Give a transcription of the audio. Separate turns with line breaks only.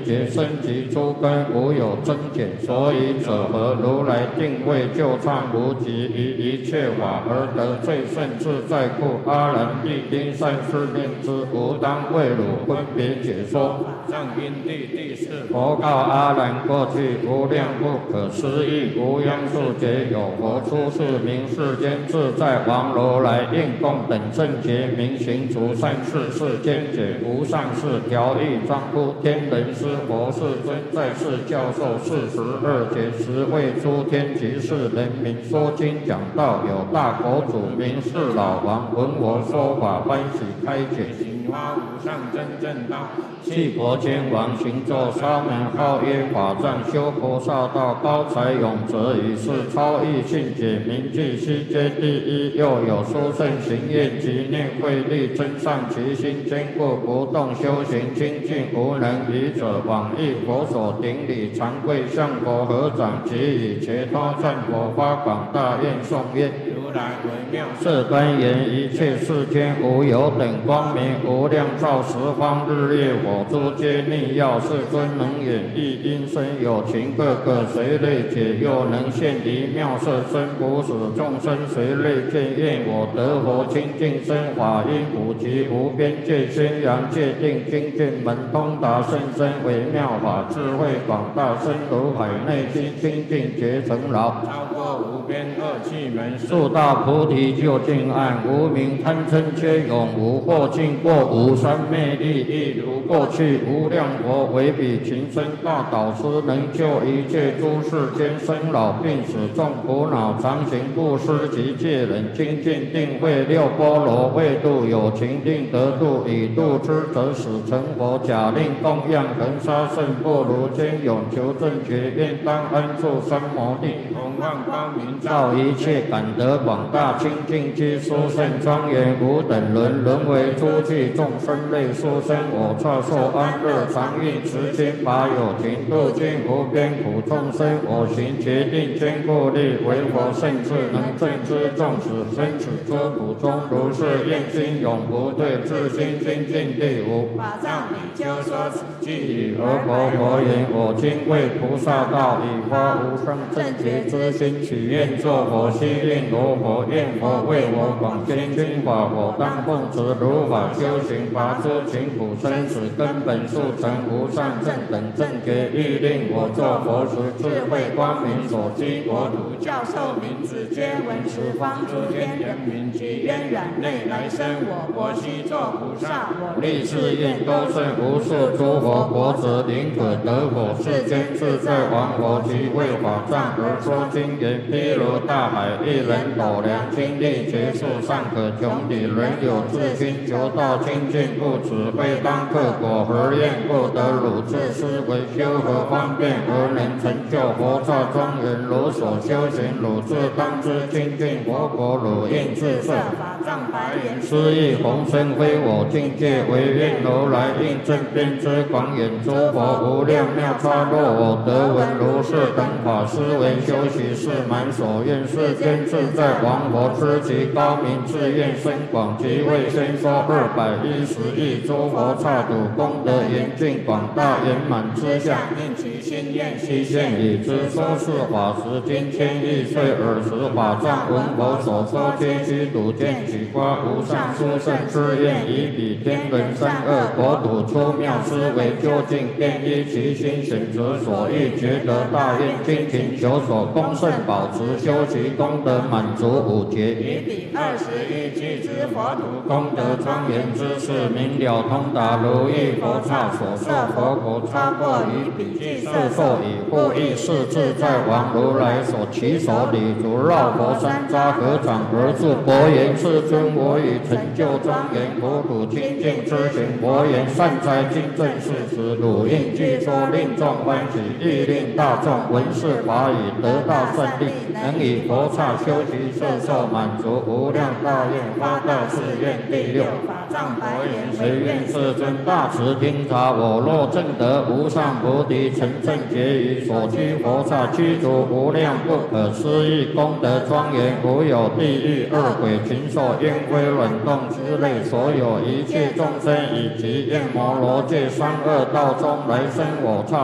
觉升级诸根，无有增减。所以者何？如来定位就畅无极，于一切法而得最胜自在故。阿难必应善思念之，吾当为汝分别解说。上因地第四，佛告阿难：过去无量不可思议无央数劫，有佛出世名世间自在王如来，应供等正觉明行除善事，世间解无上士调御庄乎天人师佛世尊，在世教授42节，十位诸天及世人民说经讲道，有大佛祖名是老王，闻我说法欢喜开解，行发无上真正道。弃佛天王行咒沙门号曰法藏，修菩萨道高才永泽，以是超异性解名句悉皆第一。又有殊胜行业及念慧力增上其心，坚固不动修行精进，无能愚者往诣佛所顶礼常跪向佛合掌，即以伽多赞佛发广大愿颂曰：如来为妙色端严，一切世间无有等光明，无量照十方日月火珠皆逆耀，世尊能演绎音声有情，个个随类解，又能现离妙色身，不使众生随类见。愿我得佛清净身，法音普及无边界，宣扬界定精进门通达甚深，微妙法智慧广大，深如海内心清净觉成牢，超过无边恶趣门，速大菩提究竟岸，无明贪嗔皆永无，或尽过无三昧力，亦如过去无量佛为彼情深大导师，能救一切诸世间生老病死众苦恼，常行布施及戒忍精进定慧六波罗未度有情定得度，以度之则使成佛，假令供养恒沙圣不如坚永求正觉，愿当安住三摩地，弘万光明照一切，感得广大清净居殊胜庄严，无等伦沦为诸具众生类殊生，我刹受安乐常运持心法有情，度尽无边苦众生，我行决定坚固力，为佛圣智能正知众使生此诸苦中，如是愿心永不退，自心精进第五。法藏比丘说此句语，而佛言：我今为菩萨道，以发无上正觉之心，许愿作佛，悉令罗佛，愿佛为我广宣经法，我当奉持如法修行，拔诸情苦生死根本，速成无上正等正觉，欲令我作佛时，智慧光明所居国土，教授名字皆闻十方诸天人民，具渊染内来生，我悉作菩萨，我立誓愿多胜无数诸佛，国子宁可得果，世间自在王佛，即为法藏而说经言，譬如大海，一人斗量，精力结束尚可穷底，人有自心求道清净，故此非当克果，何愿不得汝自思维修何方便，而能成就佛刹庄严，如所修行，汝自当知清净佛果，汝应自设法藏白言，斯亦弘身非我境界，唯愿如来应正遍知广演诸佛无量妙差，若我得闻如是等法，思维修习是满所愿，世间自在王佛知其高明，自愿深广，即为先说210亿诸佛刹土，功德严峻广大圆满之下，念其心愿悉现已知，说是法时今千亿岁尔时，法藏闻佛所说，皆须睹见取发无上殊胜之愿，以彼天人三恶国土出妙思维究竟，便依其心选择所欲，觉得大愿精勤求所恭圣保持，修习功德满足五劫，以彼21俱之佛土功德庄严之事，明了通达如意佛刹所受佛果，超过于彼具色受以护益是自在王如来所起手礼足，绕佛山楂合掌而住，佛言：世尊，我已成就庄严佛土清净之行。佛言：善哉，今正是时，汝应具说，令众欢喜，欲令大众闻是法语，得大胜利，能以佛刹修习色受满足无量大愿发大誓愿。第六，法藏白言：唯愿世尊大慈听察，我若证得无上菩提，成正觉于所居佛刹，具足无量不可思议功德庄严，无有地狱、恶鬼、禽兽、烟灰、卵动之类所有一切众生，以及焰摩罗界三恶道中来生我刹